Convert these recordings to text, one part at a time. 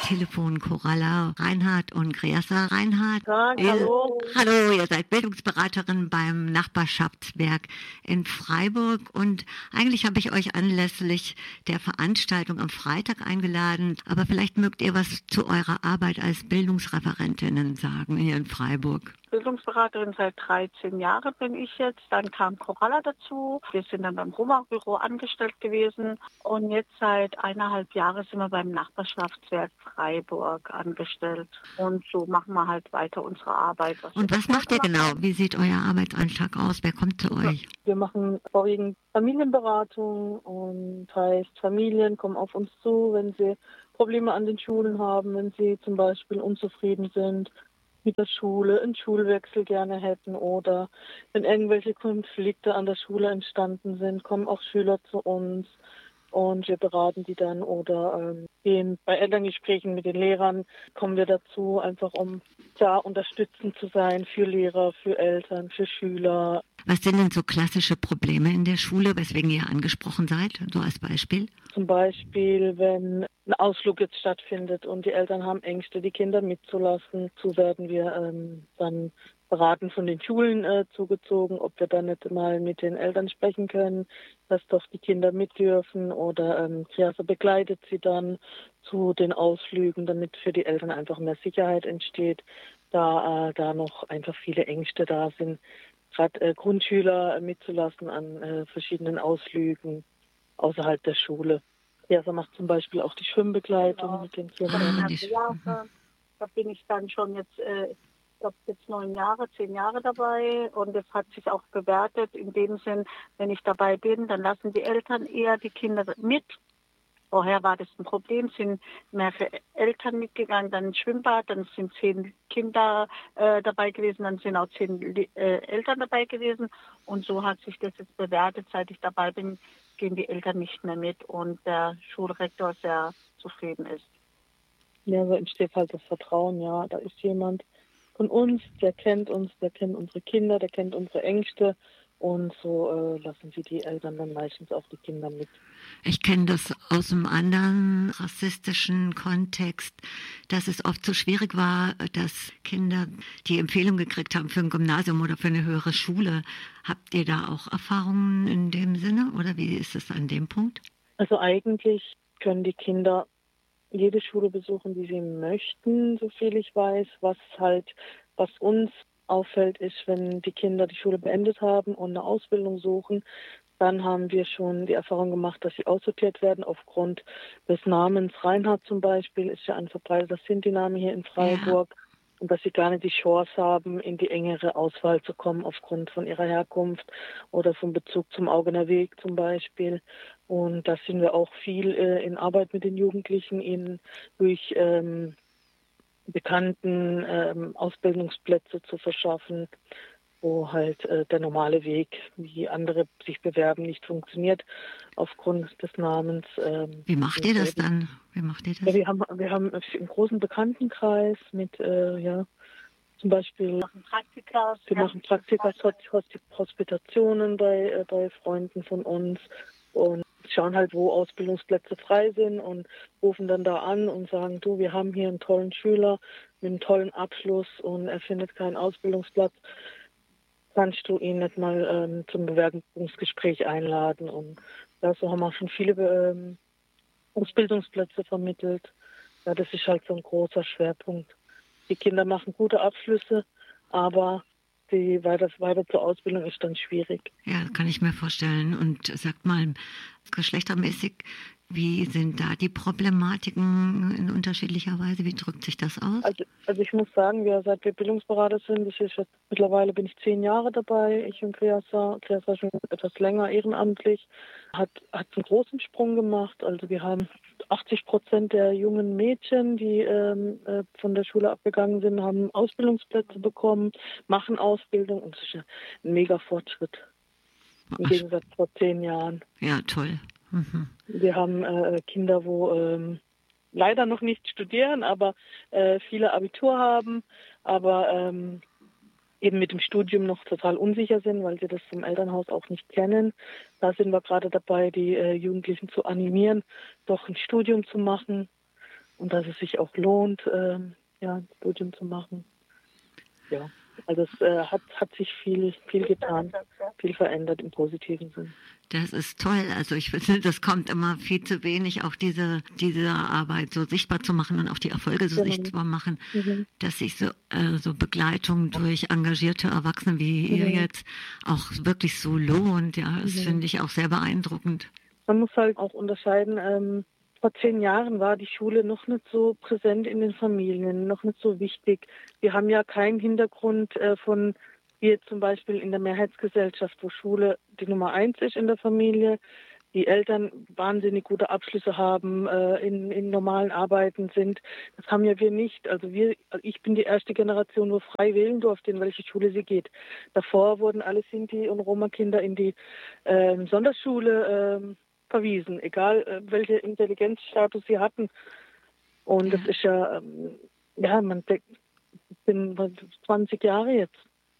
Telefon Coralla Reinhardt und Kreasa Reinhardt. Hallo. Hallo, ihr seid Bildungsberaterin beim Nachbarschaftswerk in Freiburg und eigentlich habe ich euch anlässlich der Veranstaltung am Freitag eingeladen, aber vielleicht mögt ihr was zu eurer Arbeit als Bildungsreferentinnen sagen hier in Freiburg. Bildungsberaterin seit 13 Jahren bin ich jetzt. Dann kam Coralla dazu. Wir sind dann beim Roma-Büro angestellt gewesen. Und jetzt seit 1,5 Jahren sind wir beim Nachbarschaftswerk Freiburg angestellt. Und so machen wir halt weiter unsere Arbeit. Und was macht ihr genau? Wie sieht euer Arbeitsalltag aus? Wer kommt zu euch? Wir machen vorwiegend Familienberatung und heißt, Familien kommen auf uns zu, wenn sie Probleme an den Schulen haben, wenn sie zum Beispiel unzufrieden sind mit der Schule, einen Schulwechsel gerne hätten oder wenn irgendwelche Konflikte an der Schule entstanden sind, kommen auch Schüler zu uns und wir beraten die dann oder gehen bei Elterngesprächen mit den Lehrern, kommen wir dazu, einfach um da unterstützend zu sein für Lehrer, für Eltern, für Schüler. Was sind denn so klassische Probleme in der Schule, weswegen ihr angesprochen seid, so als Beispiel? Zum Beispiel, wenn ein Ausflug jetzt stattfindet und die Eltern haben Ängste, die Kinder mitzulassen, so werden wir dann beraten von den Schulen zugezogen, ob wir dann nicht mal mit den Eltern sprechen können, dass doch die Kinder mit dürfen oder Kreasa begleitet sie dann zu den Ausflügen, damit für die Eltern einfach mehr Sicherheit entsteht, da noch einfach viele Ängste da sind, gerade Grundschüler mitzulassen an verschiedenen Ausflügen außerhalb der Schule. Kreasa macht zum Beispiel auch die Schwimmbegleitung mit den Kindern. Da bin ich dann schon jetzt, ich glaube jetzt 10 Jahre dabei und es hat sich auch bewertet in dem Sinn, wenn ich dabei bin, dann lassen die Eltern eher die Kinder mit. Vorher war das ein Problem, sind mehr für Eltern mitgegangen, dann ins Schwimmbad, dann sind 10 Kinder dabei gewesen, dann sind auch 10 Eltern dabei gewesen und so hat sich das jetzt bewertet, seit ich dabei bin, gehen die Eltern nicht mehr mit und der Schulrektor sehr zufrieden ist. Ja, so entsteht halt das Vertrauen, ja, da ist jemand von uns, der kennt unsere Kinder, der kennt unsere Ängste und so lassen sie die Eltern dann meistens auch die Kinder mit. Ich kenne das aus einem anderen rassistischen Kontext, dass es oft so schwierig war, dass Kinder die Empfehlung gekriegt haben für ein Gymnasium oder für eine höhere Schule. Habt ihr da auch Erfahrungen in dem Sinne oder wie ist es an dem Punkt? Also eigentlich können die Kinder jede Schule besuchen, die sie möchten, so viel ich weiß. Was uns auffällt, ist, wenn die Kinder die Schule beendet haben und eine Ausbildung suchen, dann haben wir schon die Erfahrung gemacht, dass sie aussortiert werden aufgrund des Namens. Reinhardt zum Beispiel ist ja ein verbreiteter Sinti-Name hier in Freiburg. Ja. Und dass sie gar nicht die Chance haben, in die engere Auswahl zu kommen aufgrund von ihrer Herkunft oder vom Bezug zum Augener Weg zum Beispiel. Und da sind wir auch viel in Arbeit mit den Jugendlichen, ihnen durch bekannten Ausbildungsplätze zu verschaffen, wo halt der normale Weg, wie andere sich bewerben, nicht funktioniert aufgrund des Namens. Wie macht ihr das dann? Wie macht ihr das? Ja, wir haben einen großen Bekanntenkreis mit, zum Beispiel, wir machen Praktika, Hospitationen bei Freunden von uns und schauen halt, wo Ausbildungsplätze frei sind und rufen dann da an und sagen, du, wir haben hier einen tollen Schüler mit einem tollen Abschluss und er findet keinen Ausbildungsplatz. Kannst du ihn nicht mal zum Bewerbungsgespräch einladen? Und ja, so haben wir schon viele Ausbildungsplätze vermittelt. Ja, das ist halt so ein großer Schwerpunkt. Die Kinder machen gute Abschlüsse, aber weiter zur Ausbildung ist dann schwierig. Ja, kann ich mir vorstellen. Und sagt mal, geschlechtermäßig, wie sind da die Problematiken in unterschiedlicher Weise? Wie drückt sich das aus? Also ich muss sagen, seit wir Bildungsberater sind, mittlerweile bin ich 10 Jahre dabei, ich und Kreasa schon etwas länger ehrenamtlich, hat einen großen Sprung gemacht. Also wir haben 80% der jungen Mädchen, die von der Schule abgegangen sind, haben Ausbildungsplätze bekommen, machen Ausbildung und das ist ein mega Fortschritt im Gegensatz vor 10 Jahren. Ja, toll. Mhm. Wir haben Kinder, wo leider noch nicht studieren, aber viele Abitur haben, aber eben mit dem Studium noch total unsicher sind, weil sie das vom Elternhaus auch nicht kennen. Da sind wir gerade dabei, die Jugendlichen zu animieren, doch ein Studium zu machen. und dass es sich auch lohnt, ein Studium zu machen. Ja, also es hat sich viel getan, viel verändert im positiven Sinn. Das ist toll. Also ich finde, das kommt immer viel zu wenig, auch diese Arbeit so sichtbar zu machen und auch die Erfolge so sichtbar machen, dass sich so Begleitung durch engagierte Erwachsene wie ihr jetzt auch wirklich so lohnt. Ja, das finde ich auch sehr beeindruckend. Man muss halt auch unterscheiden, vor 10 Jahren war die Schule noch nicht so präsent in den Familien, noch nicht so wichtig. Wir haben ja keinen Hintergrund von, wie jetzt zum Beispiel in der Mehrheitsgesellschaft, wo Schule die Nummer 1 ist in der Familie, die Eltern wahnsinnig gute Abschlüsse haben, in normalen Arbeiten sind. Das haben ja wir nicht. Also ich bin die erste Generation, wo frei wählen durfte, in welche Schule sie geht. Davor wurden alle Sinti- und Roma-Kinder in die Sonderschule verwiesen, egal welche Intelligenzstatus sie hatten. Und das ist man denkt, ich bin 20 Jahre jetzt.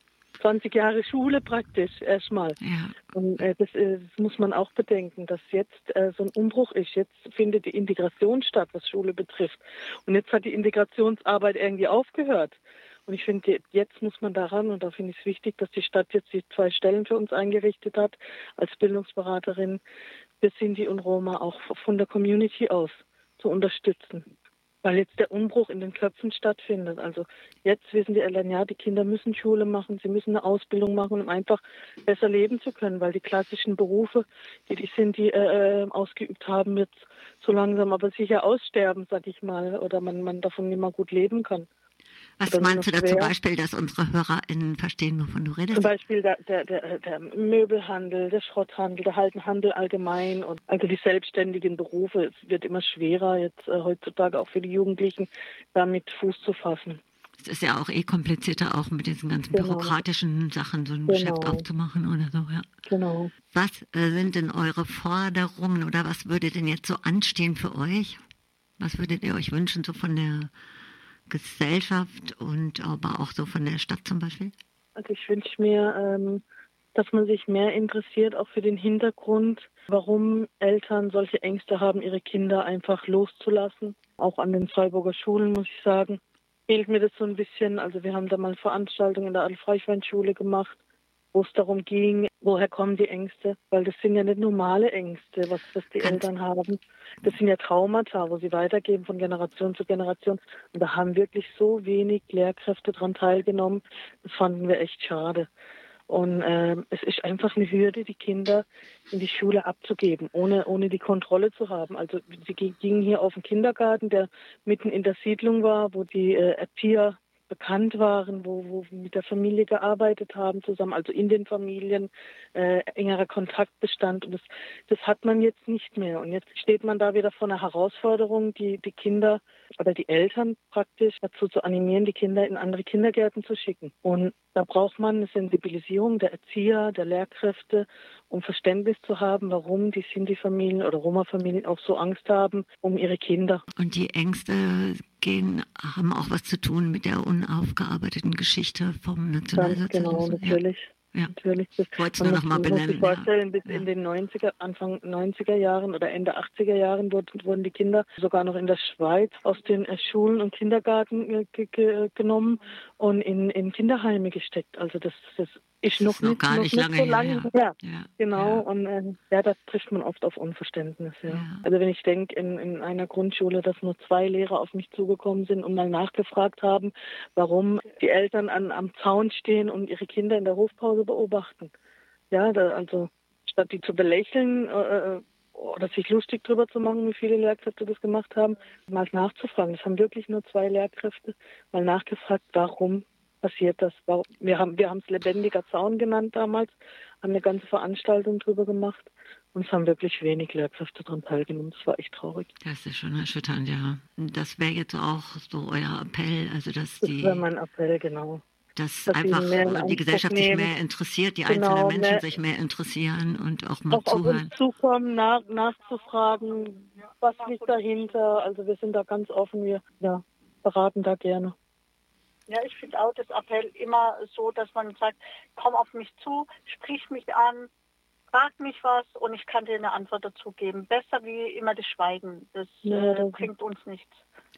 20 Jahre Schule praktisch erstmal. Ja. Und das muss man auch bedenken, dass jetzt so ein Umbruch ist. Jetzt findet die Integration statt, was Schule betrifft. Und jetzt hat die Integrationsarbeit irgendwie aufgehört. Und ich finde, jetzt muss man daran, und da finde ich es wichtig, dass die Stadt jetzt die 2 Stellen für uns eingerichtet hat, als Bildungsberaterin für Sinti und Roma auch von der Community aus zu unterstützen. Weil jetzt der Umbruch in den Köpfen stattfindet. Also jetzt wissen die Eltern, ja, die Kinder müssen Schule machen, sie müssen eine Ausbildung machen, um einfach besser leben zu können, weil die klassischen Berufe, die Sinti ausgeübt haben, jetzt so langsam aber sicher aussterben, sag ich mal, oder man davon nicht mehr gut leben kann. Was meinst du da zum Beispiel, dass unsere HörerInnen verstehen, wovon du redest? Zum Beispiel der Möbelhandel, der Schrotthandel, der Haltenhandel allgemein und also die selbstständigen Berufe. Es wird immer schwerer jetzt heutzutage auch für die Jugendlichen, damit Fuß zu fassen. Es ist ja auch komplizierter, auch mit diesen ganzen bürokratischen Sachen so ein Geschäft aufzumachen oder so, ja. Genau. Was sind denn eure Forderungen oder was würde denn jetzt so anstehen für euch? Was würdet ihr euch wünschen, so von der Gesellschaft und aber auch so von der Stadt zum Beispiel? Also ich wünsche mir, dass man sich mehr interessiert, auch für den Hintergrund, warum Eltern solche Ängste haben, ihre Kinder einfach loszulassen. Auch an den Freiburger Schulen, muss ich sagen, fehlt mir das so ein bisschen. Also wir haben da mal Veranstaltungen in der Adolf-Reichwein-Schule gemacht, wo es darum ging, woher kommen die Ängste? Weil das sind ja nicht normale Ängste, was die Eltern haben. Das sind ja Traumata, wo sie weitergeben von Generation zu Generation. Und da haben wirklich so wenig Lehrkräfte dran teilgenommen. Das fanden wir echt schade. Und es ist einfach eine Hürde, die Kinder in die Schule abzugeben, ohne die Kontrolle zu haben. Also sie gingen hier auf den Kindergarten, der mitten in der Siedlung war, wo die Erzieher bekannt waren, wo wir mit der Familie gearbeitet haben zusammen, also in den Familien engerer Kontakt bestand. Und das hat man jetzt nicht mehr. Und jetzt steht man da wieder vor einer Herausforderung, die Kinder oder die Eltern praktisch dazu zu animieren, die Kinder in andere Kindergärten zu schicken. Und da braucht man eine Sensibilisierung der Erzieher, der Lehrkräfte, um Verständnis zu haben, warum die Sinti-Familien oder Roma-Familien auch so Angst haben um ihre Kinder. Und die Ängste haben auch was zu tun mit der unaufgearbeiteten Geschichte vom Nationalsozialismus. Genau, natürlich. Ja. Natürlich. Wolltest du noch mal benennen? Ich muss sich vorstellen, bis in den Anfang 90er Jahren oder Ende 80er Jahren wurden die Kinder sogar noch in der Schweiz aus den Schulen und Kindergarten genommen und in Kinderheime gesteckt. Also das ist noch nicht so lange her. Ja. Genau. Ja. Und da trifft man oft auf Unverständnis. Ja. Also wenn ich denke, in einer Grundschule, dass nur 2 Lehrer auf mich zugekommen sind und mal nachgefragt haben, warum die Eltern am Zaun stehen und ihre Kinder in der Hofpause beobachten. Ja, also statt die zu belächeln oder sich lustig drüber zu machen, wie viele Lehrkräfte das gemacht haben, mal nachzufragen. Das haben wirklich nur 2 Lehrkräfte mal nachgefragt, warum passiert das. Wir haben es lebendiger Zaun genannt damals, haben eine ganze Veranstaltung drüber gemacht und es haben wirklich wenig Lehrkräfte daran teilgenommen. Das war echt traurig. Das ist schon erschütternd, ja. Das wäre jetzt auch so euer Appell, also dass das wäre mein Appell, genau. Dass einfach die Gesellschaft sich mehr interessiert, die einzelnen Menschen sich mehr interessieren und auch mal zuhören. Auf uns zukommen, nachzufragen, was liegt dahinter. Also wir sind da ganz offen, wir beraten da gerne. Ja, ich finde auch das Appell immer so, dass man sagt, komm auf mich zu, sprich mich an, frag mich was und ich kann dir eine Antwort dazu geben. Besser wie immer das Schweigen. Das bringt uns nichts.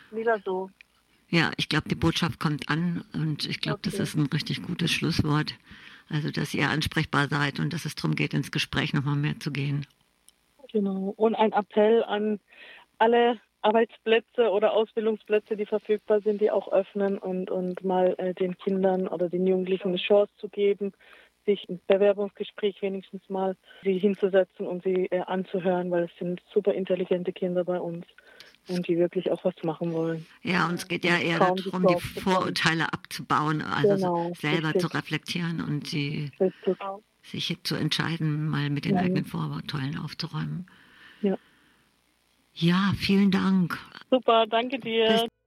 Wieder so. Ja, ich glaube, die Botschaft kommt an und ich glaube, das ist ein richtig gutes Schlusswort. Also, dass ihr ansprechbar seid und dass es darum geht, ins Gespräch nochmal mehr zu gehen. Genau. Und ein Appell an alle Arbeitsplätze oder Ausbildungsplätze, die verfügbar sind, die auch öffnen und mal den Kindern oder den Jugendlichen eine Chance zu geben, sich im Bewerbungsgespräch wenigstens mal sie hinzusetzen und sie anzuhören, weil es sind super intelligente Kinder bei uns und die wirklich auch was machen wollen. Ja, uns geht ja eher darum, die Vorurteile abzubauen, also selber zu reflektieren und sich zu entscheiden, mal mit den eigenen Vorurteilen aufzuräumen. Ja. Ja, vielen Dank. Super, danke dir.